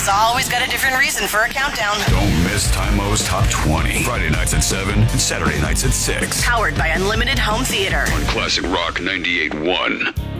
Tymo's always got a different reason for a countdown. Don't miss Tymo's Top 20. Friday nights at 7 and Saturday nights at 6. Powered by Unlimited Home Theater. On Classic Rock 98.1.